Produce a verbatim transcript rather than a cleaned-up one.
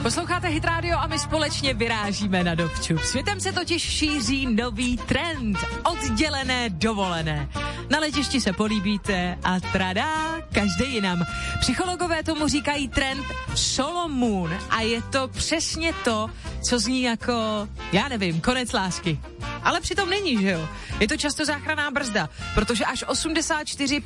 Posloucháte Hit Radio a my společně vyrážíme na dovču. Světem se totiž šíří nový trend. Oddělené dovolené. Na letišti se políbíte a tradá, každý jinam. Psychologové tomu říkají trend Solo Moon a je to přesně to, co zní jako, já nevím, konec lásky. Ale přitom není, že jo? Je to často záchranná brzda, protože až osmdesát čtyři